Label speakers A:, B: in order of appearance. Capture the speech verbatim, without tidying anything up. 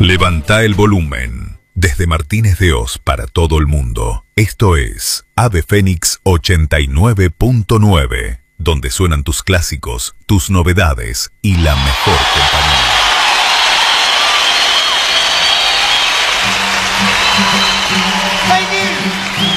A: Levanta el volumen. Desde Martínez de Oz para todo el mundo. Esto es Ave Fénix ochenta y nueve punto nueve, donde suenan tus clásicos, tus novedades y la mejor